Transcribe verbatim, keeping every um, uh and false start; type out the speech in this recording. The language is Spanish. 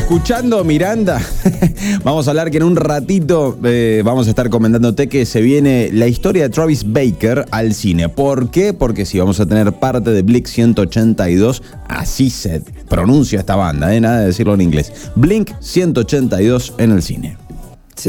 escuchando Miranda, vamos a hablar que en un ratito eh, vamos a estar comentándote que se viene la historia de Travis Baker al cine. ¿Por qué? Porque si vamos a tener parte de Blink ciento ochenta y dos, así se pronuncia esta banda, ¿eh? Nada de decirlo en inglés. Blink ciento ochenta y dos en el cine.